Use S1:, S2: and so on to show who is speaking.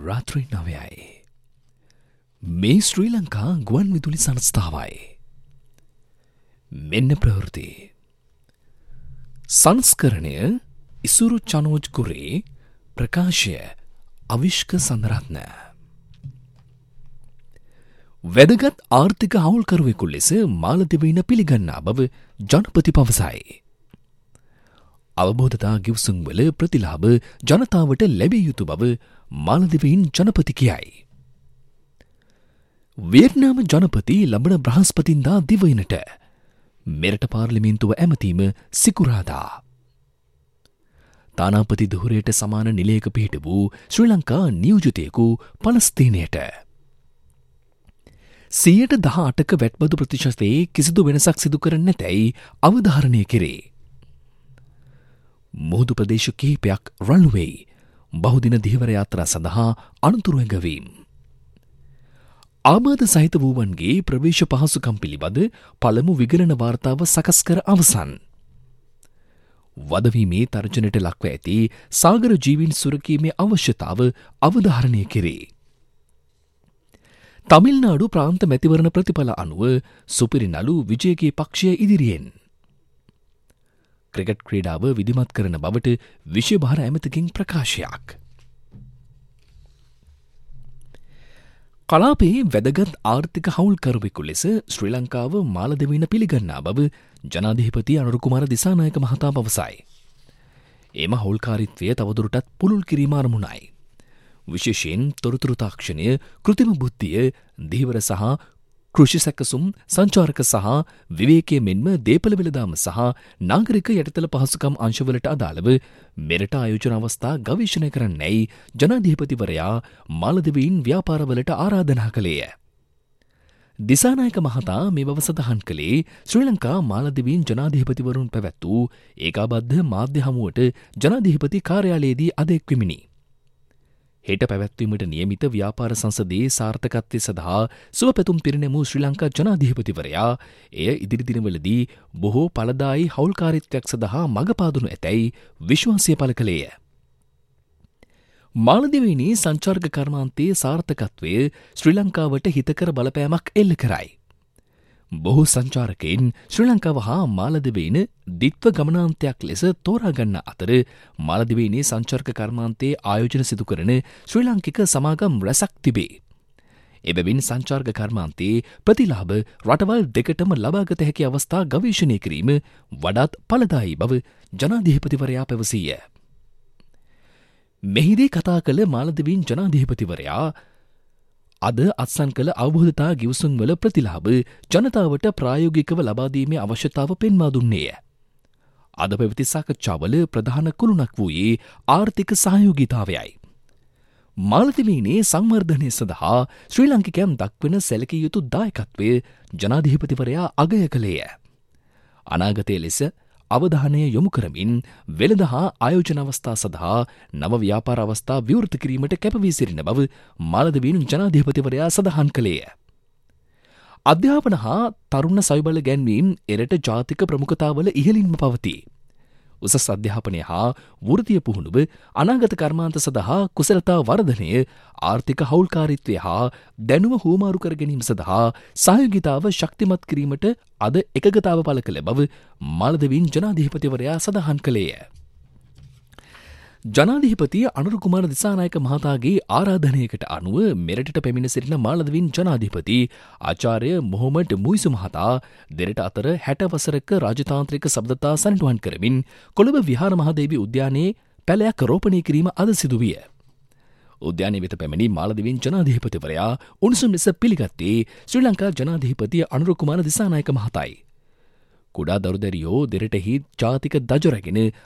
S1: රාත්‍රී 9යි. මේ ශ්‍රී ලංකා ගුවන් විදුලි සංස්ථාවයි. මෙන්න ප්‍රවෘත්ති. සංස්කරණය ඉසුරු චනෝජ් කුරේ ප්‍රකාශය අවිෂ්ක සඳරත්න. වැදගත් ආර්ථික හවුල්කරුවෙකු ලෙස මාලදිවයින පිළිගන්නා බව ජනපති පවසයි. අවබෝධතා ගිවිසුම්වල ප්‍රතිලාභ ජනතාවට ලැබිය යුතු බව මාලදිවයින් ජනපති කියයි. වියට්නාම ජනපති ලබන බ්‍රහස්පතින්දා දිවයිනට මෙරට පාර්ලිමේන්තුව ඇමතීම සිකුරාදා. තානාපති දුහුරයට සමාන නිලයක පිහිට වූ ශ්‍රී ලංකා නියෝජිතයෙකු පලස්තීනයට 18% වැට්බදු ප්‍රතිශතයේ කිසිදු වෙනසක් සිදු කර නැතැයි අවධාරණය කෙරේ. මුහුදු ප්‍රදේශ කිහිපයක් රළුවෙයි බහුදින දිහවර යාත්‍රා සඳහා අනතුරු ඇඟවීම්. ආබාධ සහිත වූවන්ගේ ප්‍රවේශ පහසුකම් පිළිබඳ පළමු විගණන වාර්තාව සකස් කර අවසන්. වදවීමේ තර්ජනයට ලක්ව ඇති සාගර ජීවීන් සුරකීමේ අවශ්‍යතාව අවධාරණය කෙරේ. තමිල්නාඩු ප්‍රාන්ත මැතිවරණ ප්‍රතිඵල අනුව සුපිරි නළු විජයගේ පක්ෂය ඉදිරියෙන්. ක්‍රිකට් ක්‍රීඩාව විධිමත් කරන බවට විශ්වභාර ඇමතිකින් ප්‍රකාශයක්. කලාපයේ වැදගත් ආර්ථික හවුල්කරුවෙකු ලෙස ශ්‍රී ලංකාව මාලදිවයින පිළිගන්නා බව ජනාධිපති අනුර කුමාර දිසානායක මහතා පවසයි. එම හවුල්කාරීත්වය තවදුරටත් පුළුල් කිරීම අරමුණයි. විශේෂයෙන් තොරතුරු තාක්ෂණය, කෘත්‍රිම බුද්ධිය, ධීවර සහ කෘෂි සැකසුම්, සංචාරක සහ විවේකයේ මෙන්ම දේපළ වෙළඳාම සහ නාගරික යටිතල පහසුකම් අංශවලට අදාළව මෙරට ආයෝජන අවස්ථා ගවේෂණය කරන්නැයි ජනාධිපතිවරයා මාලදිවයින් ව්‍යාපාරවලට ආරාධනා කළේය. දිසානායක මහතා මේ බව සඳහන් කළේ ශ්‍රී ලංකා මාලදිවයින් ජනාධිපතිවරුන් පැවැත් වූ ඒකාබද්ධ මාධ්‍ය හමුවට ජනාධිපති කාර්යාලයේදී අද එක්වෙමිනි. හෙට පැවැත්වීමට නියමිත ව්‍යාපාර සංසදයේ සාර්ථකත්වය සඳහා සුවපැතුම් පිරිනැමූ ශ්‍රී ලංකා ජනාධිපතිවරයා එය ඉදිරි දිනවලදී බොහෝ ඵලදායී හවුල්කාරීත්වයක් සඳහා මඟ පාදුණු ඇතැයි විශ්වාසය පළ කළේය. මාලදිවයිනේ සංචාරක කර්මාන්තයේ සාර්ථකත්වය ශ්‍රී ලංකාවට හිතකර බලපෑමක් එල්ල කරයි. බොහෝ සංචාරකයින් ශ්‍රී ලංකාව හා මාලදිවයින දිත්ව ගමනාන්තයක් ලෙස තෝරාගන්න අතර මාලදිවයිනේ සංචාරක කර්මාන්තයේ ආයෝජන සිදු කරන ශ්‍රී ලාංකික සමාගම් රැසක් තිබේ. එබැවින් සංචාරක කර්මාන්තයේ ප්‍රතිලාභ රටවල් දෙකටම ලබාගත හැකි අවස්ථා ගවේෂණය කිරීම වඩාත් ඵලදායී බව ජනාධිපතිවරයා පැවසීය. මෙහිදී කතා කළ මාලදිවයින් ජනාධිපතිවරයා අද අත්සන් කළ අවබෝධතා ගිවිසුම්වල ප්‍රතිලාභ ජනතාවට ප්‍රායෝගිකව ලබාදීමේ අවශ්‍යතාව පෙන්වා දුන්නේය. අද පැවති සාකච්ඡාවල ප්‍රධාන කුළුණක් වූයේ ආර්ථික සහයෝගීතාවයයි. මාලදිවයිනේ සංවර්ධනය සඳහා ශ්‍රී ලාංකිකයන් දක්වන සැලකිය යුතු දායකත්වය ජනාධිපතිවරයා අගය කළේය. අනාගතය ලෙස අවධානය යොමු කරමින් වෙළඳ හා ආයෝජන අවස්ථා සඳහා නව ව්‍යාපාර අවස්ථා විවෘත කිරීමට කැපවී සිටින බව මාලදිවයින් ජනාධිපතිවරයා සඳහන් කළේය. අධ්‍යාපන හා තරුණ සවිබල ගැන්වීම් එරට ජාතික ප්‍රමුඛතාවල ඉහළින්ම පවතී. උසස් අධ්‍යාපනය හා වෘත්තීය පුහුණුව, අනාගත කර්මාන්ත සඳහා කුසලතා වර්ධනය, ආර්ථික හවුල්කාරීත්වය හා දැනුම හුවමාරු කර ගැනීම සඳහා සහයෝගීතාව ශක්තිමත් කිරීමට අද එකගතාව පළ කළ බව මාලදිවයින් ජනාධිපතිවරයා සඳහන් කළේය. ජනාධිපති අනුර කුමාර දිසානායක මහතාගේ ආරාධනයකට අනුව මෙරටට පැමිණ සිටින මාලදිවයින් ජනාධිපති ආචාර්ය මොහොමඩ් මුයිසු මහතා දෙරට අතර 60 වසරක රාජතාන්ත්‍රික සබඳතා සනිටුහන් කරමින් කොළඹ විහාර මහදේවී උද්‍යානයේ පැලයක් රෝපණය කිරීම අද සිදු විය. උද්‍යානය වෙත පැමිණි මාලදිවයින් ජනාධිපතිවරයා උණුසුම් ලෙස පිළිගත්තේ ශ්‍රී ලංකා ජනාධිපති අනුර කුමාර දිසානායක මහතායි. කුඩා දරුදැරියෝ දෙරටෙහි ජාතික දජ රැගෙන